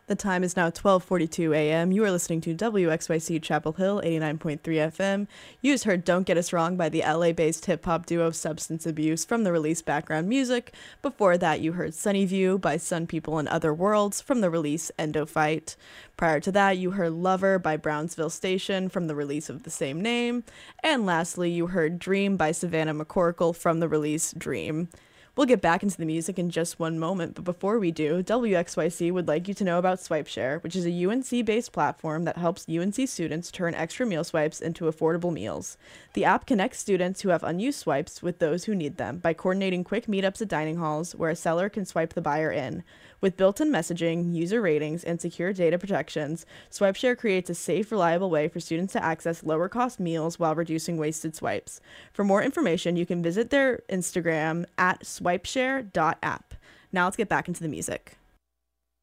The time is now 12:42 a.m. You are listening to WXYC Chapel Hill 89.3 FM. You just heard Don't Get Us Wrong by the LA-based hip-hop duo Substance Abuse from the release Background Music. Before that, you heard Sunny View by Sun People and Other Worlds from the release Endophyte. Prior to that, you heard Lover by Brownsville Station from the release of the same name. And lastly, you heard Dream by Savannah McCorkle from the release Dream. We'll get back into the music in just one moment, but before we do, WXYC would like you to know about SwipeShare, which is a UNC-based platform that helps UNC students turn extra meal swipes into affordable meals. The app connects students who have unused swipes with those who need them by coordinating quick meetups at dining halls where a seller can swipe the buyer in. With built-in messaging, user ratings, and secure data protections, SwipeShare creates a safe, reliable way for students to access lower-cost meals while reducing wasted swipes. For more information, you can visit their Instagram at swipeshare.app. Now let's get back into the music.